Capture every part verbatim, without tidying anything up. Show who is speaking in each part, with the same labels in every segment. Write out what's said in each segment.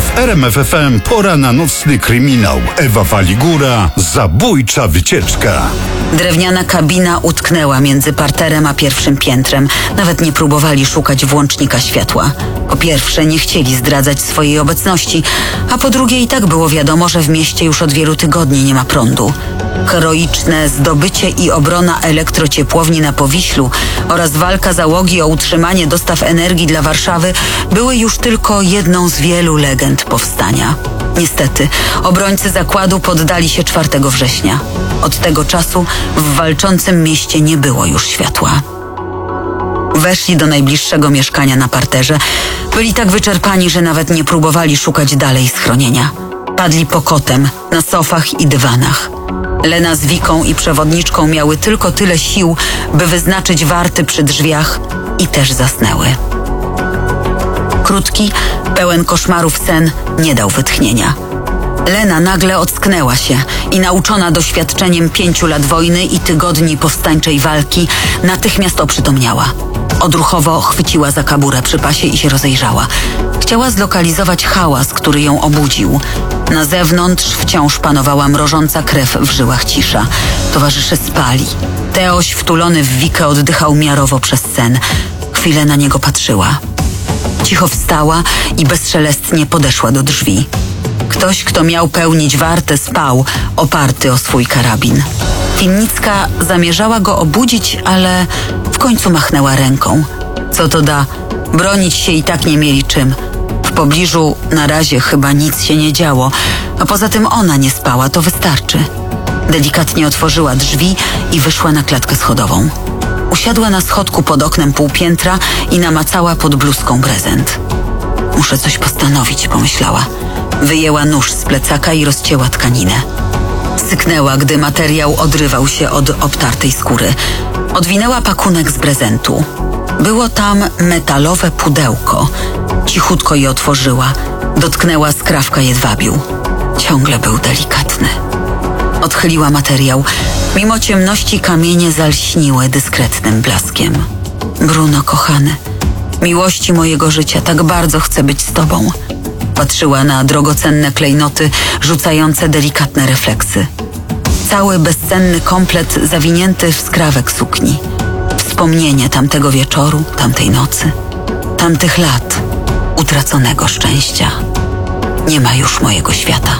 Speaker 1: W R M F F M pora na nocny kryminał. Ewa Waligura, zabójcza wycieczka.
Speaker 2: Drewniana kabina utknęła między parterem a pierwszym piętrem. Nawet nie próbowali szukać włącznika światła. Po pierwsze, nie chcieli zdradzać swojej obecności, a po drugie i tak było wiadomo, że w mieście już od wielu tygodni nie ma prądu. Heroiczne zdobycie i obrona elektrociepłowni na Powiślu oraz walka załogi o utrzymanie dostaw energii dla Warszawy były już tylko jedną z wielu legend powstania. Niestety, obrońcy zakładu poddali się czwartego września. Od tego czasu w walczącym mieście nie było już światła. Weszli do najbliższego mieszkania na parterze. Byli tak wyczerpani, że nawet nie próbowali szukać dalej schronienia. Padli pokotem na sofach i dywanach. Lena z Wiką i przewodniczką miały tylko tyle sił, by wyznaczyć warty przy drzwiach i też zasnęły. Krótki, pełen koszmarów sen nie dał wytchnienia. Lena nagle ocknęła się i nauczona doświadczeniem pięciu lat wojny i tygodni powstańczej walki natychmiast oprzytomniała. Odruchowo chwyciła za kaburę przy pasie i się rozejrzała. Chciała zlokalizować hałas, który ją obudził. Na zewnątrz wciąż panowała mrożąca krew w żyłach cisza. Towarzysze spali. Teoś wtulony w Wikę oddychał miarowo przez sen. Chwilę na niego patrzyła. Cicho wstała i bezszelestnie podeszła do drzwi. Ktoś, kto miał pełnić wartę, spał, oparty o swój karabin. Winnicka zamierzała go obudzić, ale w końcu machnęła ręką. Co to da? Bronić się i tak nie mieli czym. W pobliżu na razie chyba nic się nie działo, a poza tym ona nie spała, to wystarczy. Delikatnie otworzyła drzwi i wyszła na klatkę schodową. Usiadła na schodku pod oknem półpiętra i namacała pod bluzką prezent. Muszę coś postanowić, pomyślała. Wyjęła nóż z plecaka i rozcięła tkaninę. Syknęła, gdy materiał odrywał się od obtartej skóry. Odwinęła pakunek z prezentu. Było tam metalowe pudełko. Cichutko je otworzyła. Dotknęła skrawka jedwabiu. Ciągle był delikatny. Odchyliła materiał. Mimo ciemności kamienie zalśniły dyskretnym blaskiem. Bruno, kochany, miłości mojego życia, tak bardzo chcę być z tobą. Patrzyła na drogocenne klejnoty, rzucające delikatne refleksy. Cały bezcenny komplet zawinięty w skrawek sukni. Wspomnienie tamtego wieczoru, tamtej nocy, tamtych lat utraconego szczęścia. Nie ma już mojego świata.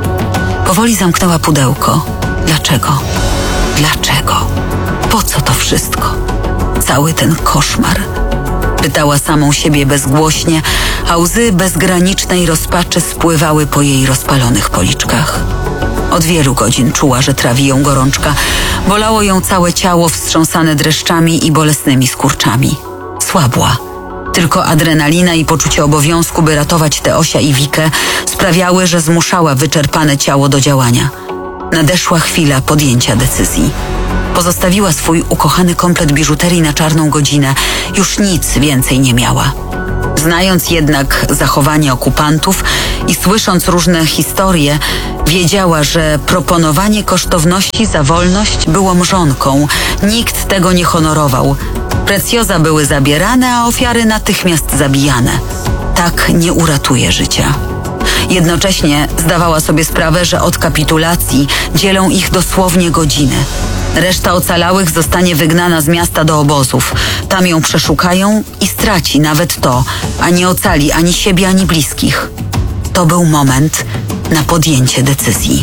Speaker 2: Powoli zamknęła pudełko. Dlaczego? Dlaczego? Po co to wszystko? Cały ten koszmar? Pytała samą siebie bezgłośnie, a łzy bezgranicznej rozpaczy spływały po jej rozpalonych policzkach. Od wielu godzin czuła, że trawi ją gorączka. Bolało ją całe ciało wstrząsane dreszczami i bolesnymi skurczami. Słabła. Tylko adrenalina i poczucie obowiązku, by ratować Teosia i Wikę, sprawiały, że zmuszała wyczerpane ciało do działania. Nadeszła chwila podjęcia decyzji. Pozostawiła swój ukochany komplet biżuterii na czarną godzinę. Już nic więcej nie miała. Znając jednak zachowanie okupantów i słysząc różne historie, wiedziała, że proponowanie kosztowności za wolność było mrzonką. Nikt tego nie honorował. Precjoza były zabierane, a ofiary natychmiast zabijane. Tak nie uratuje życia. Jednocześnie zdawała sobie sprawę, że od kapitulacji dzielą ich dosłownie godziny. Reszta ocalałych zostanie wygnana z miasta do obozów. Tam ją przeszukają i straci nawet to, a nie ocali ani siebie, ani bliskich. To był moment na podjęcie decyzji.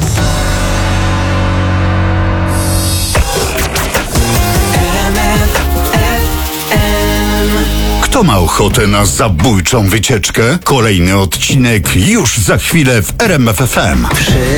Speaker 1: Kto ma ochotę na zabójczą wycieczkę? Kolejny odcinek już za chwilę w R M F F M.